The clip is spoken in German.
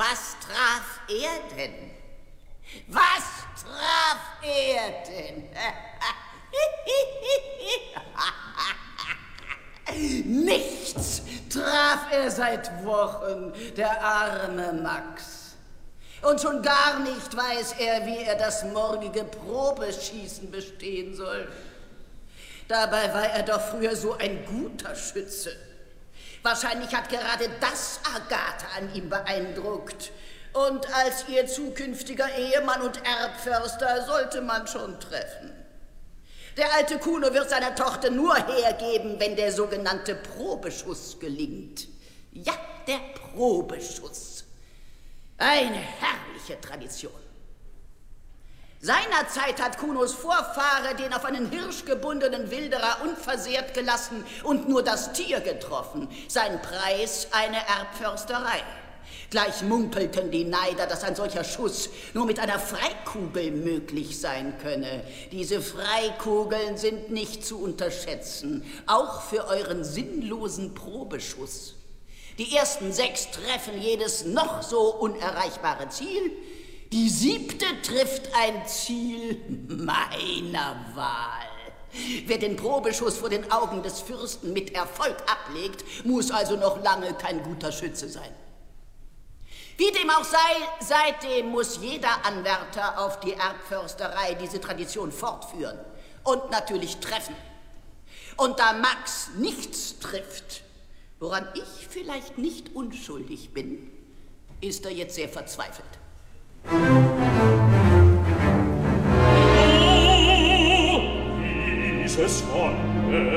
Was traf er denn? Was traf er denn? Nichts traf er seit Wochen, der arme Max. Und schon gar nicht weiß er, wie er das morgige Probeschießen bestehen soll. Dabei war er doch früher so ein guter Schütze. Wahrscheinlich hat gerade das Agatha an ihm beeindruckt. Und als ihr zukünftiger Ehemann und Erbförster sollte man schon treffen. Der alte Kuno wird seiner Tochter nur hergeben, wenn der sogenannte Probeschuss gelingt. Ja, der Probeschuss. Eine herrliche Tradition. Seinerzeit hat Kunos Vorfahre den auf einen Hirsch gebundenen Wilderer unversehrt gelassen und nur das Tier getroffen. Sein Preis eine Erbförsterei. Gleich munkelten die Neider, dass ein solcher Schuss nur mit einer Freikugel möglich sein könne. Diese Freikugeln sind nicht zu unterschätzen, auch für euren sinnlosen Probeschuss. Die ersten 6 treffen jedes noch so unerreichbare Ziel. Die 7. trifft ein Ziel meiner Wahl. Wer den Probeschuss vor den Augen des Fürsten mit Erfolg ablegt, muss also noch lange kein guter Schütze sein. Wie dem auch sei, seitdem muss jeder Anwärter auf die Erbförsterei diese Tradition fortführen und natürlich treffen. Und da Max nichts trifft, woran ich vielleicht nicht unschuldig bin, ist er jetzt sehr verzweifelt. Dieses Wonne